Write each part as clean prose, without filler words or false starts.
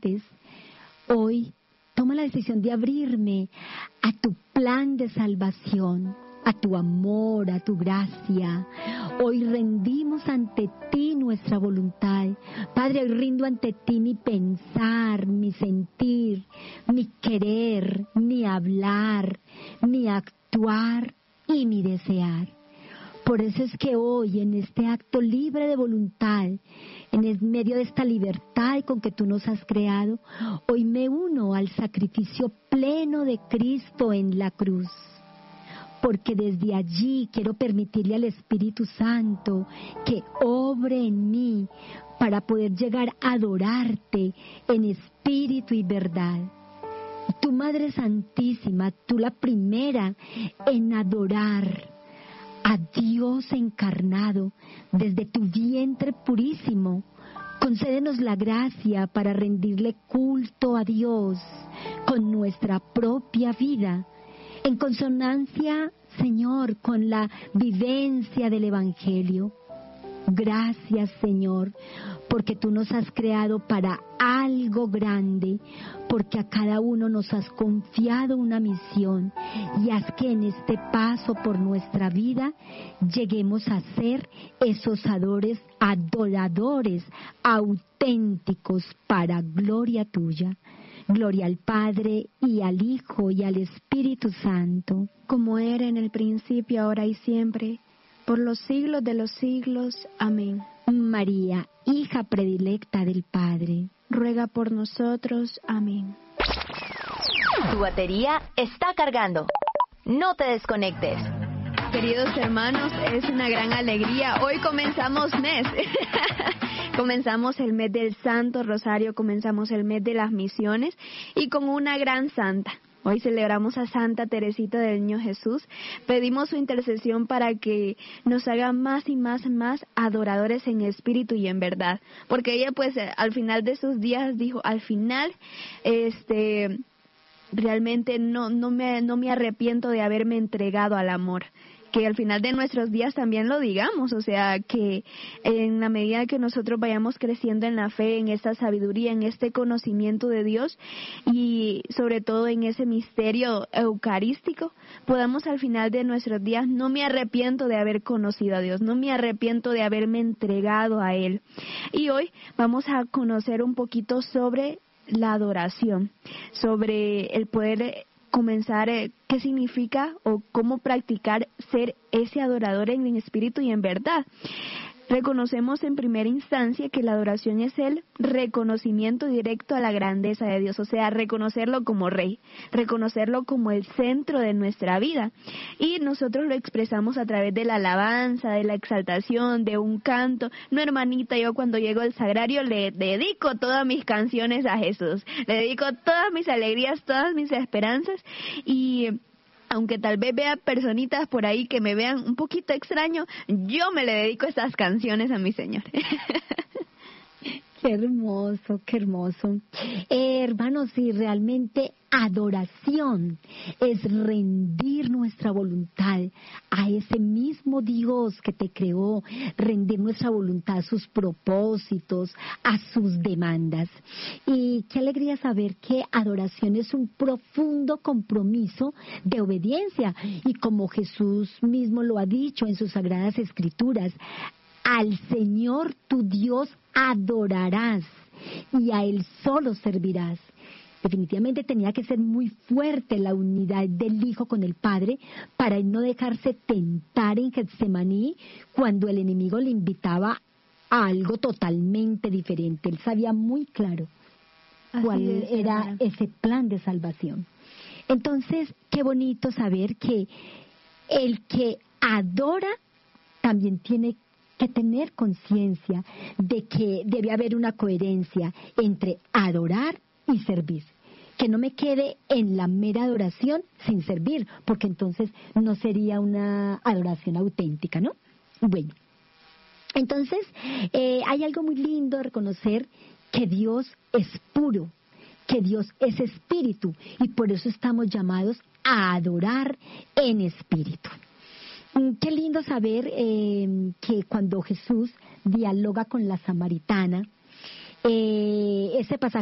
antes, hoy toma la decisión de abrirme a tu plan de salvación, a tu amor, a tu gracia. Hoy rendimos ante ti nuestra voluntad. Padre, hoy rindo ante ti mi pensar, mi sentir, mi querer, mi hablar, mi actuar y mi desear. Por eso es que hoy, en este acto libre de voluntad, en el medio de esta libertad con que tú nos has creado, hoy me uno al sacrificio pleno de Cristo en la cruz. Porque desde allí quiero permitirle al Espíritu Santo que obre en mí para poder llegar a adorarte en espíritu y verdad. Tu Madre Santísima, tú la primera en adorar a Dios encarnado desde tu vientre purísimo. Concédenos la gracia para rendirle culto a Dios con nuestra propia vida, en consonancia, Señor, con la vivencia del Evangelio. Gracias, Señor, porque tú nos has creado para algo grande, porque a cada uno nos has confiado una misión y haz que en este paso por nuestra vida lleguemos a ser esos adoradores auténticos para gloria tuya. Gloria al Padre, y al Hijo, y al Espíritu Santo. Como era en el principio, ahora y siempre, por los siglos de los siglos. Amén. María, hija predilecta del Padre, ruega por nosotros. Amén. Tu batería está cargando. No te desconectes. Queridos hermanos, es una gran alegría. Hoy comenzamos mes. Comenzamos el mes del Santo Rosario, comenzamos el mes de las misiones y con una gran santa. Hoy celebramos a Santa Teresita del Niño Jesús. Pedimos su intercesión para que nos haga más y más adoradores en espíritu y en verdad. Porque ella pues al final de sus días dijo, al final realmente no me arrepiento de haberme entregado al amor. Que al final de nuestros días también lo digamos, o sea, que en la medida que nosotros vayamos creciendo en la fe, en esta sabiduría, en este conocimiento de Dios y sobre todo en ese misterio eucarístico, podamos al final de nuestros días, no me arrepiento de haber conocido a Dios, no me arrepiento de haberme entregado a Él. Y hoy vamos a conocer un poquito sobre la adoración, sobre el poder comenzar qué significa o cómo practicar ser ese adorador en espíritu y en verdad. Reconocemos en primera instancia que la adoración es el reconocimiento directo a la grandeza de Dios, o sea, reconocerlo como Rey, reconocerlo como el centro de nuestra vida. Y nosotros lo expresamos a través de la alabanza, de la exaltación, de un canto. No, hermanita, yo cuando llego al sagrario le dedico todas mis canciones a Jesús, le dedico todas mis alegrías, todas mis esperanzas y aunque tal vez vea personitas por ahí que me vean un poquito extraño, yo me le dedico estas canciones a mi Señor. Qué hermoso, qué hermoso. Hermanos, y realmente adoración es rendir nuestra voluntad a ese mismo Dios que te creó, rendir nuestra voluntad a sus propósitos, a sus demandas. Y qué alegría saber que adoración es un profundo compromiso de obediencia. Y como Jesús mismo lo ha dicho en sus sagradas escrituras, al Señor tu Dios adorarás y a Él solo servirás. Definitivamente tenía que ser muy fuerte la unidad del Hijo con el Padre para Él no dejarse tentar en Getsemaní cuando el enemigo le invitaba a algo totalmente diferente. Él sabía muy claro cuál era ese plan de salvación. Entonces, qué bonito saber que el que adora también tiene que tener conciencia de que debe haber una coherencia entre adorar y servir. Que no me quede en la mera adoración sin servir, porque entonces no sería una adoración auténtica, ¿no? Bueno, entonces hay algo muy lindo de reconocer que Dios es puro, que Dios es espíritu, y por eso estamos llamados a adorar en espíritu. Qué lindo saber que cuando Jesús dialoga con la samaritana, ese pasaje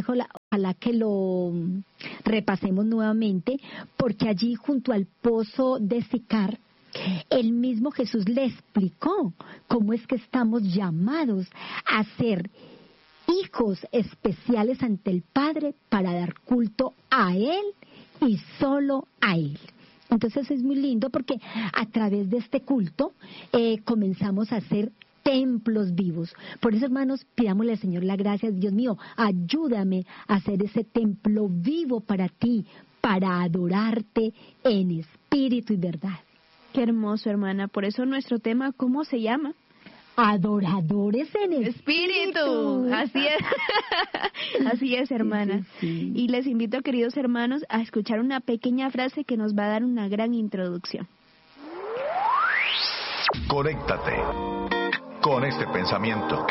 Ojalá que lo repasemos nuevamente, porque allí junto al pozo de Sicar, el mismo Jesús le explicó cómo es que estamos llamados a ser hijos especiales ante el Padre para dar culto a Él y solo a Él. Entonces es muy lindo porque a través de este culto comenzamos a ser templos vivos. Por eso, hermanos, pidámosle al Señor la gracia. Dios mío, ayúdame a hacer ese templo vivo para ti, para adorarte en espíritu y verdad. Qué hermoso, hermana. Por eso nuestro tema, ¿cómo se llama? Adoradores en espíritu. Así es. Así es, hermana. Sí. Y les invito, queridos hermanos, a escuchar una pequeña frase que nos va a dar una gran introducción. Conéctate con este pensamiento.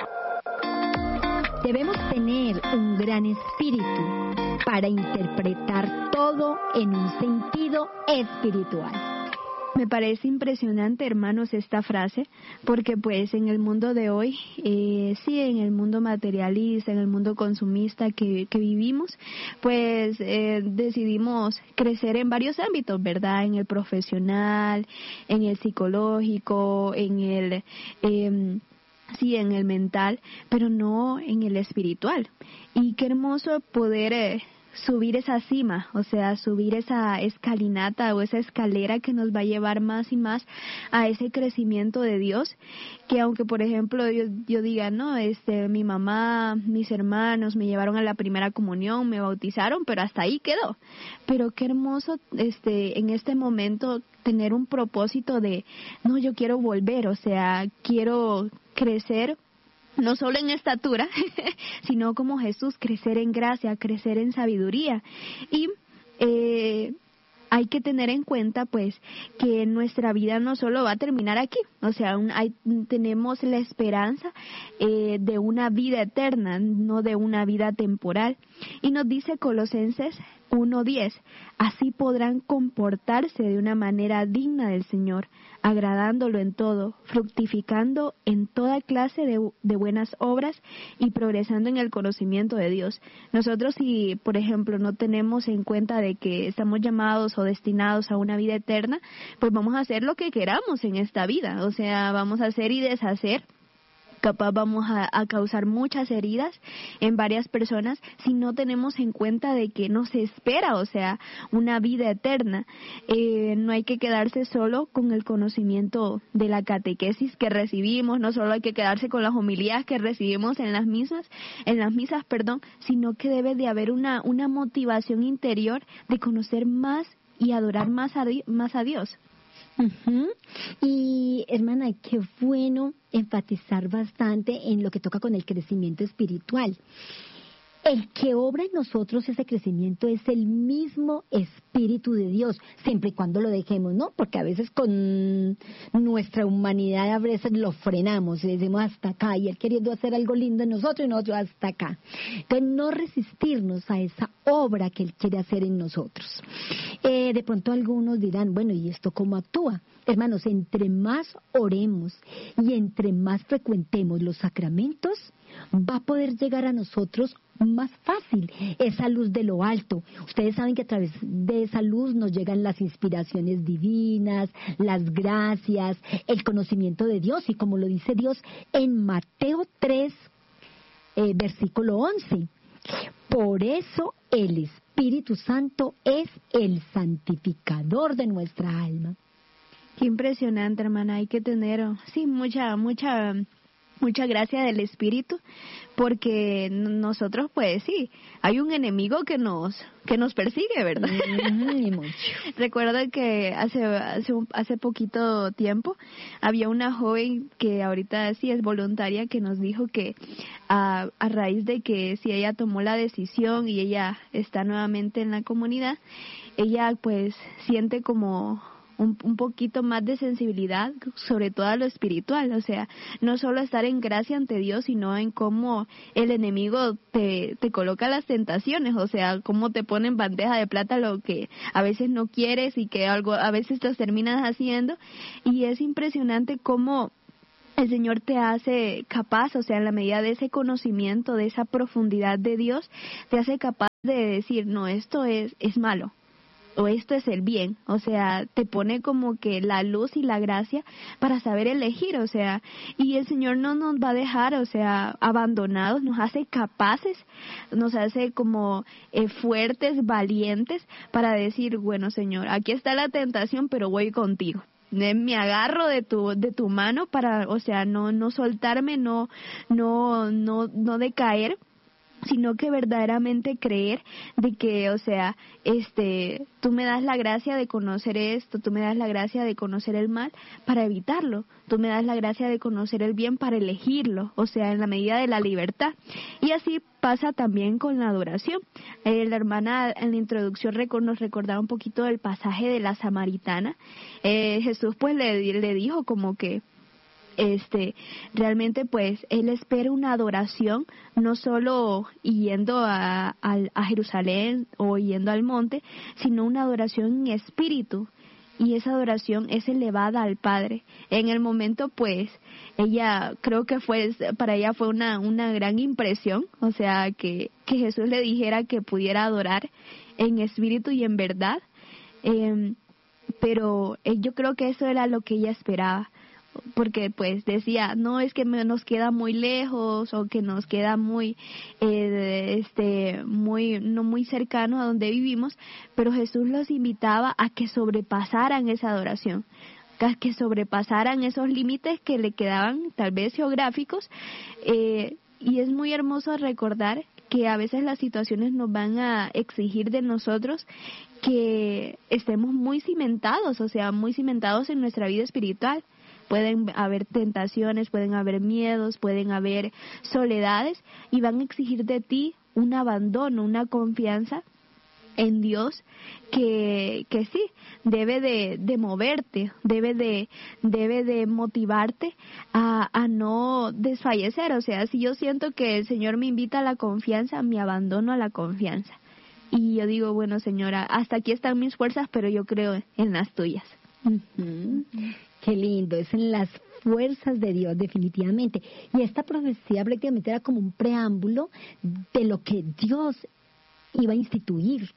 Debemos tener un gran espíritu para interpretar todo en un sentido espiritual. Me parece impresionante, hermanos, esta frase, porque pues en el mundo de hoy, sí, en el mundo materialista, en el mundo consumista que vivimos, pues decidimos crecer en varios ámbitos, ¿verdad? En el profesional, en el psicológico, en el... sí, en el mental, pero no en el espiritual. Y qué hermoso poder subir esa cima, o sea, subir esa escalinata o esa escalera que nos va a llevar más y más a ese crecimiento de Dios, que aunque, por ejemplo, yo diga, no, mi mamá, mis hermanos me llevaron a la primera comunión, me bautizaron, pero hasta ahí quedó. Pero qué hermoso en este momento tener un propósito de, no, yo quiero volver, o sea, quiero crecer no solo en estatura, sino como Jesús, crecer en gracia, crecer en sabiduría. Y hay que tener en cuenta, pues, que nuestra vida no solo va a terminar aquí, o sea, tenemos la esperanza de una vida eterna, no de una vida temporal. Y nos dice Colosenses 1:10, así podrán comportarse de una manera digna del Señor, agradándolo en todo, fructificando en toda clase de buenas obras y progresando en el conocimiento de Dios. Nosotros, si por ejemplo no tenemos en cuenta de que estamos llamados o destinados a una vida eterna, pues vamos a hacer lo que queramos en esta vida, o sea, vamos a hacer y deshacer. Capaz vamos a causar muchas heridas en varias personas si no tenemos en cuenta de que nos espera, o sea, una vida eterna. No hay que quedarse solo con el conocimiento de la catequesis que recibimos, no solo hay que quedarse con las homilías que recibimos en las misas, sino que debe de haber una motivación interior de conocer más y adorar más a Dios. Uh-huh. Y hermana, qué bueno enfatizar bastante en lo que toca con el crecimiento espiritual. El que obra en nosotros ese crecimiento es el mismo Espíritu de Dios, siempre y cuando lo dejemos, ¿no? Porque a veces con nuestra humanidad a veces lo frenamos y decimos hasta acá, y Él queriendo hacer algo lindo en nosotros y nosotros hasta acá. Entonces, no resistirnos a esa obra que Él quiere hacer en nosotros. De pronto algunos dirán, bueno, ¿y esto cómo actúa? Hermanos, entre más oremos y entre más frecuentemos los sacramentos, va a poder llegar a nosotros más fácil esa luz de lo alto. Ustedes saben que a través de esa luz nos llegan las inspiraciones divinas, las gracias, el conocimiento de Dios, y como lo dice Dios en Mateo 3, versículo 11. Por eso el Espíritu Santo es el santificador de nuestra alma. Qué impresionante, hermana. Hay que tener, sí, mucha gracia del Espíritu, porque nosotros, pues sí, hay un enemigo que nos persigue, ¿verdad? Recuerdo que hace poquito tiempo había una joven que ahorita sí es voluntaria, que nos dijo que a raíz de que si ella tomó la decisión y ella está nuevamente en la comunidad, ella pues siente como un poquito más de sensibilidad, sobre todo a lo espiritual, o sea, no solo estar en gracia ante Dios, sino en cómo el enemigo te coloca las tentaciones, o sea, cómo te pone en bandeja de plata lo que a veces no quieres y que a veces te terminas haciendo, y es impresionante cómo el Señor te hace capaz, o sea, en la medida de ese conocimiento, de esa profundidad de Dios, te hace capaz de decir, no, esto es malo, o esto es el bien, o sea, te pone como que la luz y la gracia para saber elegir, o sea, y el Señor no nos va a dejar, o sea, abandonados, nos hace capaces, nos hace como fuertes, valientes, para decir, bueno, Señor, aquí está la tentación, pero voy contigo. Me agarro de tu mano para, o sea, no soltarme, no decaer, sino que verdaderamente creer de que, o sea, tú me das la gracia de conocer esto, tú me das la gracia de conocer el mal para evitarlo, tú me das la gracia de conocer el bien para elegirlo, o sea, en la medida de la libertad. Y así pasa también con la adoración. La hermana en la introducción nos recordaba un poquito del pasaje de la samaritana. Jesús pues le dijo como que realmente pues él espera una adoración, no solo yendo a Jerusalén o yendo al monte, sino una adoración en espíritu. Y esa adoración es elevada al Padre. En el momento, pues, ella, creo que para ella fue una gran impresión, o sea, que Jesús le dijera que pudiera adorar en espíritu y en verdad, pero yo creo que eso era lo que ella esperaba, porque pues decía, no, es que nos queda muy lejos, o que nos queda muy no muy cercano a donde vivimos, pero Jesús los invitaba a que sobrepasaran esa adoración, a que sobrepasaran esos límites que le quedaban tal vez geográficos, y es muy hermoso recordar que a veces las situaciones nos van a exigir de nosotros que estemos muy cimentados, o sea, muy cimentados en nuestra vida espiritual. Pueden haber tentaciones, pueden haber miedos, pueden haber soledades, y van a exigir de ti un abandono, una confianza en Dios que sí, debe de moverte, debe de motivarte a no desfallecer. O sea, si yo siento que el Señor me invita a la confianza, me abandono a la confianza. Y yo digo, bueno, Señora, hasta aquí están mis fuerzas, pero yo creo en las tuyas. Uh-huh. Qué lindo, es en las fuerzas de Dios, definitivamente. Y esta profecía prácticamente era como un preámbulo de lo que Dios iba a instituir.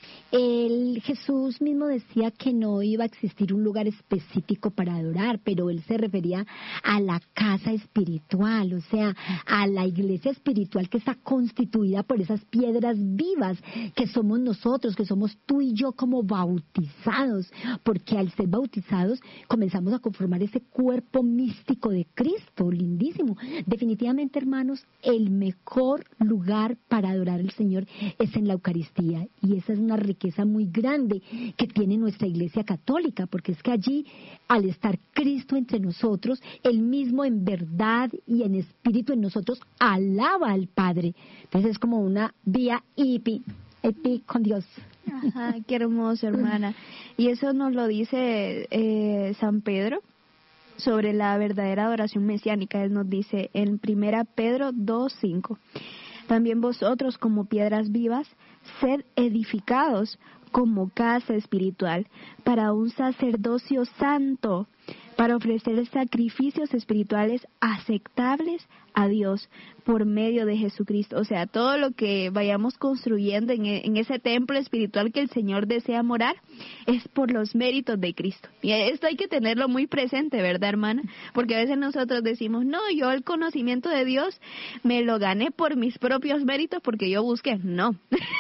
Jesús mismo decía que no iba a existir un lugar específico para adorar, pero él se refería a la casa espiritual, o sea, a la iglesia espiritual que está constituida por esas piedras vivas que somos nosotros, que somos tú y yo como bautizados, porque al ser bautizados comenzamos a conformar ese cuerpo místico de Cristo, lindísimo. Definitivamente, hermanos, el mejor lugar para adorar al Señor es en la Eucaristía, y esa es una riqueza muy grande que tiene nuestra Iglesia Católica, porque es que allí, al estar Cristo entre nosotros, Él mismo en verdad y en espíritu en nosotros alaba al Padre. Entonces es como una vía hippie con Dios. Ajá, qué hermoso, hermana. Y eso nos lo dice San Pedro sobre la verdadera adoración mesiánica. Él nos dice en 1 Pedro 2:5: también vosotros, como piedras vivas, sed edificados como casa espiritual para un sacerdocio santo, para ofrecer sacrificios espirituales aceptables a Dios por medio de Jesucristo. O sea, todo lo que vayamos construyendo en ese templo espiritual que el Señor desea morar es por los méritos de Cristo. Y esto hay que tenerlo muy presente, ¿verdad, hermana? Porque a veces nosotros decimos, no, yo el conocimiento de Dios me lo gané por mis propios méritos porque yo busqué. No.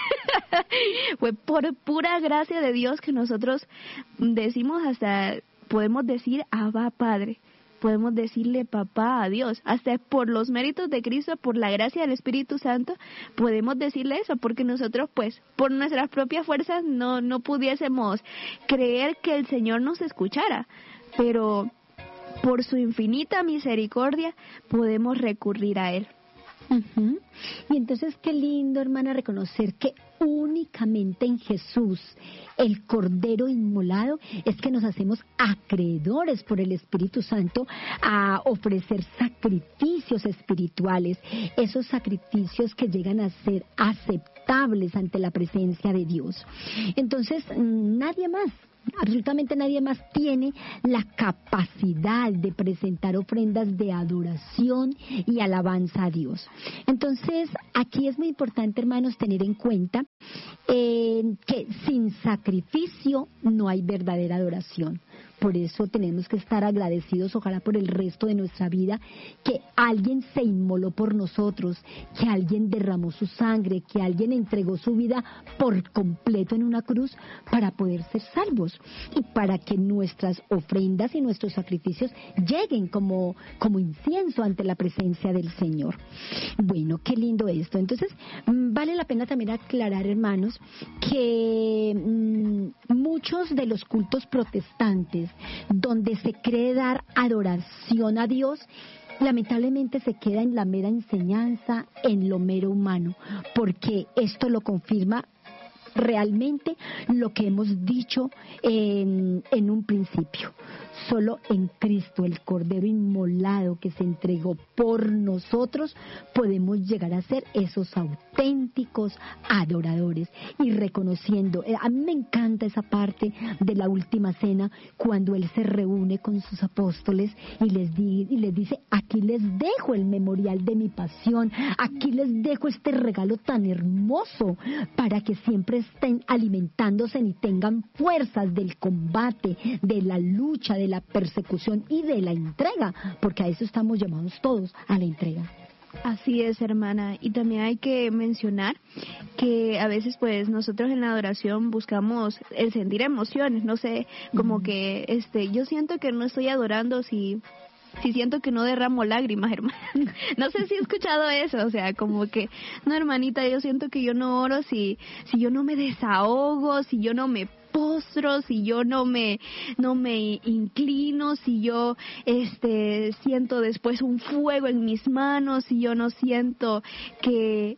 Fue por pura gracia de Dios que nosotros decimos, hasta podemos decir Abba Padre, podemos decirle papá a Dios, hasta por los méritos de Cristo, por la gracia del Espíritu Santo, podemos decirle eso, porque nosotros pues por nuestras propias fuerzas no pudiésemos creer que el Señor nos escuchara, pero por su infinita misericordia podemos recurrir a Él. Uh-huh. Y entonces qué lindo, hermana, reconocer que únicamente en Jesús, el Cordero inmolado, es que nos hacemos acreedores por el Espíritu Santo a ofrecer sacrificios espirituales, esos sacrificios que llegan a ser aceptables ante la presencia de Dios. Entonces, nadie más Absolutamente nadie más tiene la capacidad de presentar ofrendas de adoración y alabanza a Dios. Entonces, aquí es muy importante, hermanos, tener en cuenta que sin sacrificio no hay verdadera adoración. Por eso tenemos que estar agradecidos, ojalá por el resto de nuestra vida, que alguien se inmoló por nosotros, que alguien derramó su sangre, que alguien entregó su vida por completo en una cruz para poder ser salvos y para que nuestras ofrendas y nuestros sacrificios lleguen como incienso ante la presencia del Señor. Bueno, qué lindo esto. Entonces, vale la pena también aclarar, hermanos, que muchos de los cultos protestantes donde se cree dar adoración a Dios, lamentablemente se queda en la mera enseñanza, en lo mero humano, porque esto lo confirma realmente lo que hemos dicho en un principio. Solo en Cristo, el Cordero inmolado que se entregó por nosotros, podemos llegar a ser esos auténticos adoradores y reconociendo. A mí me encanta esa parte de la última cena, cuando Él se reúne con sus apóstoles y les dice: aquí les dejo el memorial de mi pasión, aquí les dejo este regalo tan hermoso para que siempre estén alimentándose y tengan fuerzas del combate, de la lucha, de la persecución y de la entrega, porque a eso estamos llamados todos, a la entrega. Así es, hermana, y también hay que mencionar que a veces pues nosotros en la adoración buscamos el sentir emociones, no sé, como que yo siento que no estoy adorando si siento que no derramo lágrimas, hermana. No sé si he escuchado eso, o sea, como que, no, hermanita, yo siento que yo no oro si yo no me desahogo, si yo no me postro, si yo no me inclino, si yo siento después un fuego en mis manos, si yo no siento que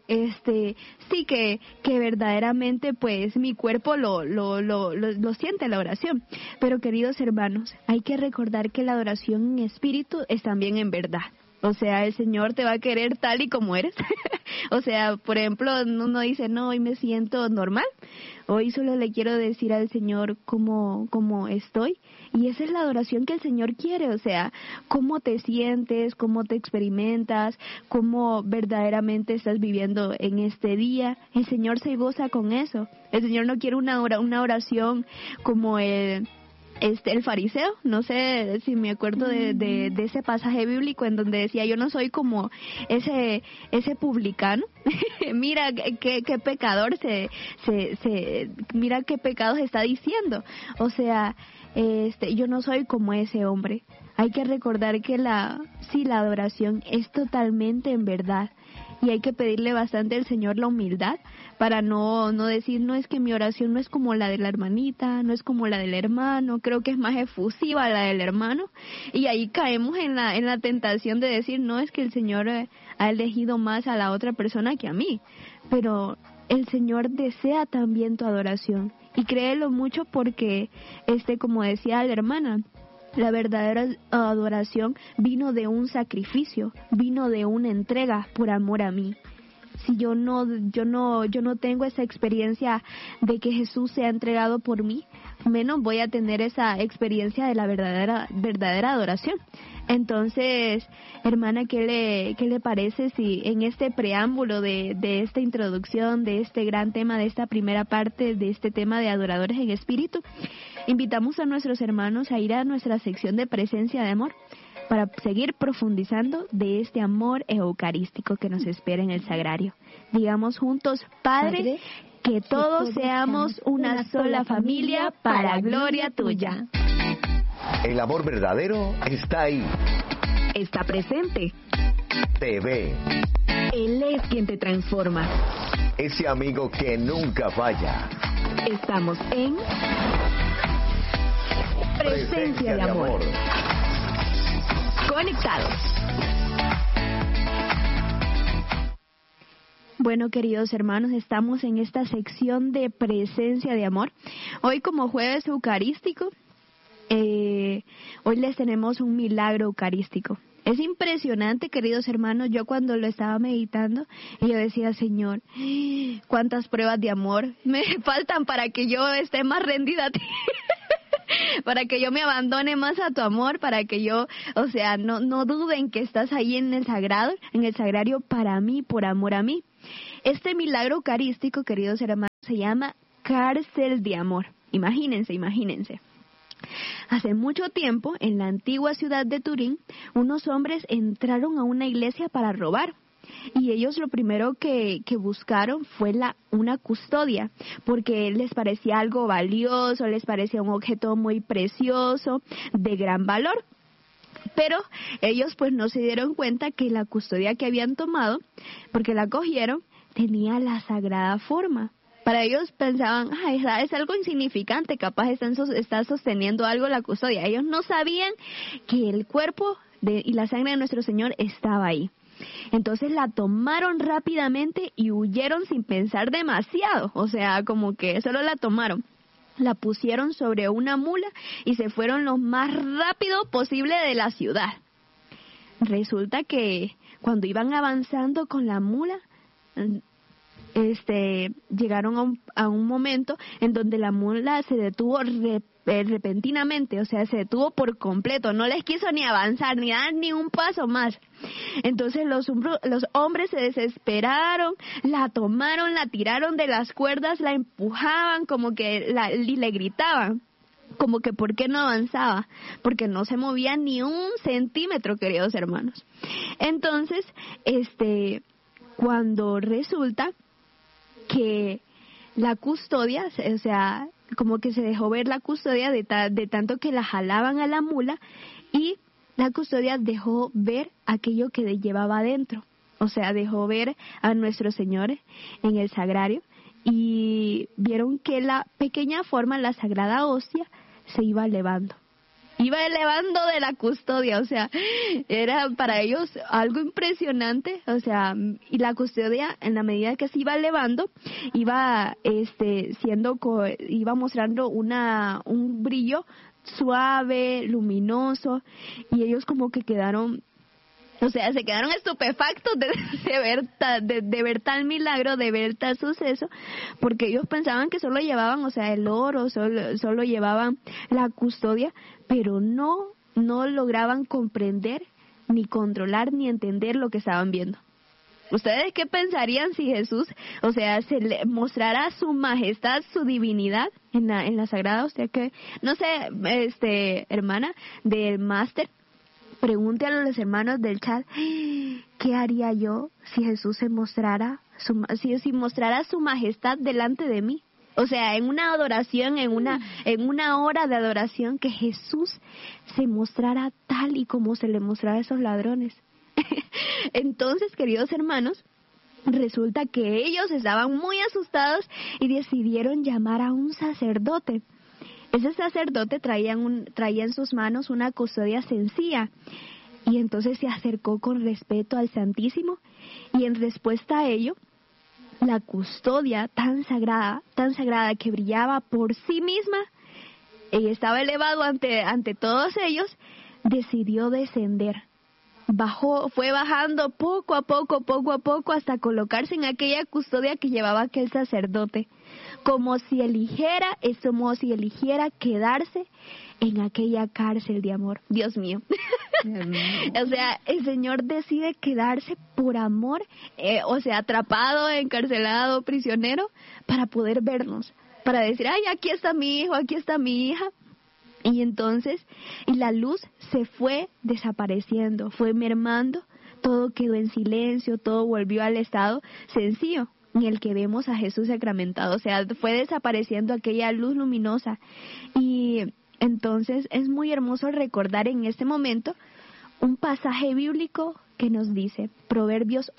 sí que verdaderamente pues mi cuerpo lo siente la oración. Pero queridos hermanos, hay que recordar que la adoración en espíritu es también en verdad. O sea, el Señor te va a querer tal y como eres. O sea, por ejemplo, uno dice, no, hoy me siento normal. Hoy solo le quiero decir al Señor cómo estoy. Y esa es la adoración que el Señor quiere. O sea, cómo te sientes, cómo te experimentas, cómo verdaderamente estás viviendo en este día. El Señor se goza con eso. El Señor no quiere una oración como el fariseo, no sé si me acuerdo de ese pasaje bíblico en donde decía, yo no soy como ese publicano. Mira qué pecador mira qué pecados está diciendo. O sea, yo no soy como ese hombre. Hay que recordar que la adoración es totalmente en verdad. Y hay que pedirle bastante al Señor la humildad para no decir, no, es que mi oración no es como la de la hermanita, no es como la del hermano, creo que es más efusiva la del hermano. Y ahí caemos en la tentación de decir, no, es que el Señor ha elegido más a la otra persona que a mí. Pero el Señor desea también tu adoración. Y créelo mucho porque, como decía la hermana, la verdadera adoración vino de un sacrificio, vino de una entrega por amor a mí. Si yo no tengo esa experiencia de que Jesús se ha entregado por mí, menos voy a tener esa experiencia de la verdadera adoración. Entonces, hermana, ¿qué le parece si en este preámbulo de esta introducción, de este gran tema, de esta primera parte, de este tema de adoradores en espíritu, invitamos a nuestros hermanos a ir a nuestra sección de presencia de amor para seguir profundizando de este amor eucarístico que nos espera en el sagrario? Digamos juntos, Padre, que todos seamos una sola familia para gloria tuya. El amor verdadero está ahí. Está presente. Te ve. Él es quien te transforma. Ese amigo que nunca falla. Estamos en Presencia de Amor. Conectados. Bueno, queridos hermanos, estamos en esta sección de Presencia de Amor. Hoy, como jueves eucarístico, hoy les tenemos un milagro eucarístico. Es impresionante, queridos hermanos, yo cuando lo estaba meditando, y yo decía, Señor, cuántas pruebas de amor me faltan para que yo esté más rendida a ti. para que yo me abandone más a tu amor, para que yo, o sea, no duden que estás ahí en el sagrario para mí, por amor a mí. Este milagro eucarístico, queridos hermanos, se llama cárcel de amor. Imagínense. Hace mucho tiempo, en la antigua ciudad de Turín, unos hombres entraron a una iglesia para robar. Y ellos lo primero que buscaron fue una custodia, porque les parecía algo valioso, les parecía un objeto muy precioso, de gran valor. Pero ellos pues no se dieron cuenta que la custodia que habían tomado, porque la cogieron, tenía la sagrada forma. Para ellos pensaban, es algo insignificante, capaz está sosteniendo algo la custodia. Ellos no sabían que el cuerpo y la sangre de nuestro Señor estaba ahí. Entonces la tomaron rápidamente y huyeron sin pensar demasiado, o sea, como que solo la tomaron. La pusieron sobre una mula y se fueron lo más rápido posible de la ciudad. Resulta que cuando iban avanzando con la mula, llegaron a un momento en donde la mula se detuvo repentinamente, o sea, se detuvo por completo, no les quiso ni avanzar, ni dar ni un paso más. Entonces los hombres se desesperaron, la tomaron, la tiraron de las cuerdas, la empujaban como que y le gritaban, como que ¿por qué no avanzaba? Porque no se movía ni un centímetro, queridos hermanos. Entonces, cuando resulta que la custodia, o sea, como que se dejó ver la custodia de tanto que la jalaban a la mula, y la custodia dejó ver aquello que llevaba adentro, o sea, dejó ver a nuestro Señor en el sagrario, y vieron que la pequeña forma, la sagrada hostia, se iba elevando de la custodia, o sea, era para ellos algo impresionante, o sea, y la custodia, en la medida que se iba elevando, iba iba mostrando un brillo suave, luminoso, y ellos como que quedaron, o sea, se quedaron estupefactos de ver tal milagro, de ver tal suceso, porque ellos pensaban que solo llevaban, o sea, el oro, solo llevaban la custodia, pero no lograban comprender, ni controlar, ni entender lo que estaban viendo. ¿Ustedes qué pensarían si Jesús, o sea, se le mostrara su majestad, su divinidad en la sagrada hostia? Que, no sé, hermana del máster, pregunte a los hermanos del chat, ¿qué haría yo si Jesús se mostrara, si mostrara su majestad delante de mí? O sea, en una adoración, en una hora de adoración, que Jesús se mostrara tal y como se le mostrara a esos ladrones. Entonces, queridos hermanos, resulta que ellos estaban muy asustados y decidieron llamar a un sacerdote. Ese sacerdote traía en sus manos una custodia sencilla, y entonces se acercó con respeto al Santísimo, y en respuesta a ello, la custodia tan sagrada que brillaba por sí misma y estaba elevado ante todos ellos, decidió descender. Fue bajando poco a poco hasta colocarse en aquella custodia que llevaba aquel sacerdote, como si eligiera quedarse en aquella cárcel de amor. Dios mío. O sea, el Señor decide quedarse por amor, o sea, atrapado, encarcelado, prisionero, para poder vernos, para decir, ay, aquí está mi hijo, aquí está mi hija. Y entonces, la luz se fue desapareciendo, fue mermando, todo quedó en silencio, todo volvió al estado sencillo en el que vemos a Jesús sacramentado, o sea, fue desapareciendo aquella luz luminosa. Y entonces es muy hermoso recordar en este momento un pasaje bíblico que nos dice, Proverbios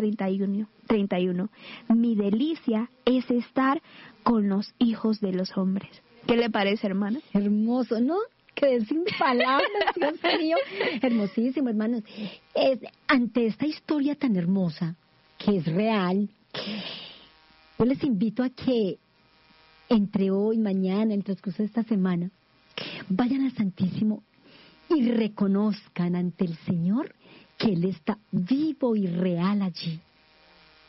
8:31, mi delicia es estar con los hijos de los hombres. ¿Qué le parece, hermano? Hermoso, ¿no? Quedé sin palabras, Dios mío. Hermosísimo, hermanos. Ante esta historia tan hermosa, que es real, yo les invito a que entre hoy, mañana, en el transcurso de esta semana, vayan al Santísimo y reconozcan ante el Señor que Él está vivo y real allí.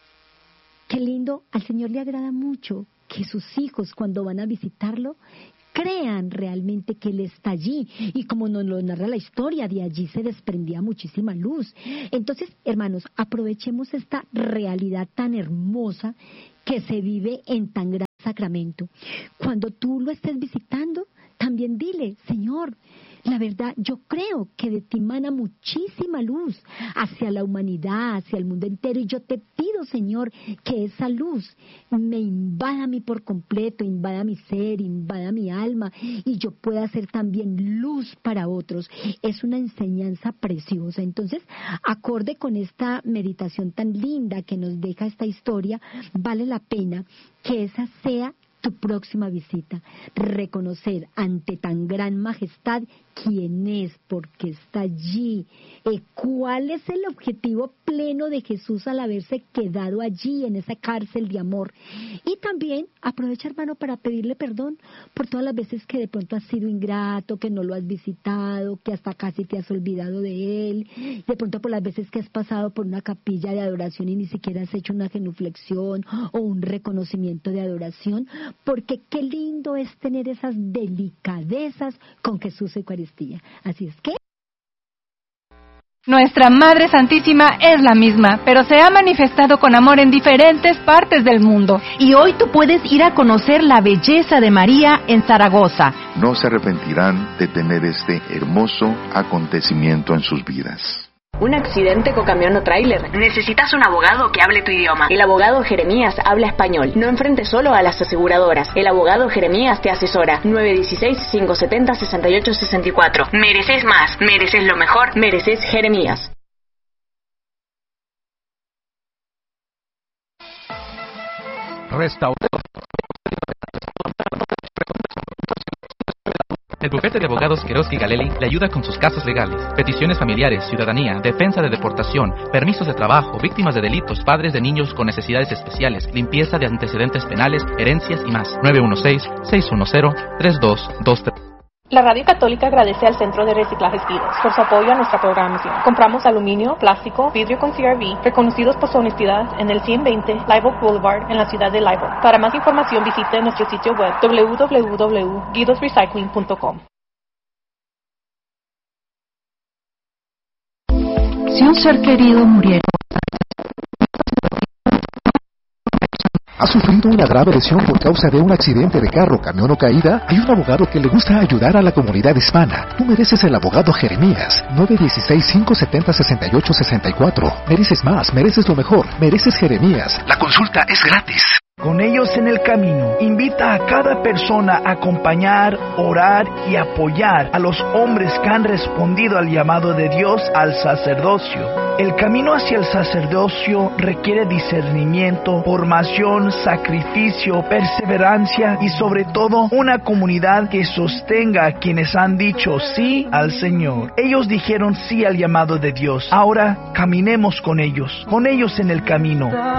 Qué lindo, al Señor le agrada mucho que sus hijos, cuando van a visitarlo, crean realmente que Él está allí. Y como nos lo narra la historia, de allí se desprendía muchísima luz. Entonces, hermanos, aprovechemos esta realidad tan hermosa que se vive en tan gran sacramento. Cuando tú lo estés visitando, también dile: Señor, la verdad, yo creo que de ti emana muchísima luz hacia la humanidad, hacia el mundo entero, y yo te pido, Señor, que esa luz me invada a mí por completo, invada mi ser, invada mi alma, y yo pueda ser también luz para otros. Es una enseñanza preciosa. Entonces, acorde con esta meditación tan linda que nos deja esta historia, vale la pena que esa sea tu próxima visita, reconocer ante tan gran majestad quién es, porque está allí, cuál es el objetivo pleno de Jesús al haberse quedado allí en esa cárcel de amor. Y también aprovecha, hermano, para pedirle perdón por todas las veces que de pronto has sido ingrato, que no lo has visitado, que hasta casi te has olvidado de él, de pronto por las veces que has pasado por una capilla de adoración y ni siquiera has hecho una genuflexión o un reconocimiento de adoración, porque qué lindo es tener esas delicadezas con Jesús Eucaristía. Así es que nuestra Madre Santísima es la misma, pero se ha manifestado con amor en diferentes partes del mundo. Y hoy tú puedes ir a conocer la belleza de María en Zaragoza. No se arrepentirán de tener este hermoso acontecimiento en sus vidas. Un accidente con camión o tráiler. Necesitas un abogado que hable tu idioma. El abogado Jeremías habla español. No enfrentes solo a las aseguradoras. El abogado Jeremías te asesora. 916-570-6864. Mereces más, mereces lo mejor. Mereces Jeremías. El bufete de abogados Queroski Galeli le ayuda con sus casos legales, peticiones familiares, ciudadanía, defensa de deportación, permisos de trabajo, víctimas de delitos, padres de niños con necesidades especiales, limpieza de antecedentes penales, herencias y más. 916-610-3223. La Radio Católica agradece al Centro de Reciclajes Vidas por su apoyo a nuestra programación. Compramos aluminio, plástico, vidrio con CRV, reconocidos por su honestidad, en el 120 Live Oak Boulevard, en la ciudad de Live Oak. Para más información visite nuestro sitio web www.guidosrecycling.com. Si un ser querido muriera, ¿has sufrido una grave lesión por causa de un accidente de carro, camión o caída? Hay un abogado que le gusta ayudar a la comunidad hispana. Tú mereces el abogado Jeremías. 916-570-6864. Mereces más, mereces lo mejor. Mereces Jeremías. La consulta es gratis. Con ellos en el camino, invita a cada persona a acompañar, orar y apoyar a los hombres que han respondido al llamado de Dios al sacerdocio. El camino hacia el sacerdocio requiere discernimiento, formación, sacrificio, perseverancia y sobre todo una comunidad que sostenga a quienes han dicho sí al Señor. Ellos dijeron sí al llamado de Dios. Ahora caminemos con ellos en el camino.